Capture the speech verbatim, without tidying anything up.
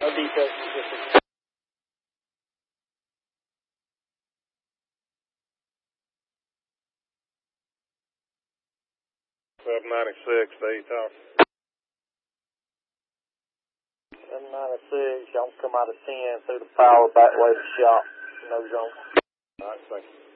No details specific. seven ninety-six, they talk. seven ninety-six, y'all come out of ten through the power back way of the shop. No zone. All right, thank you.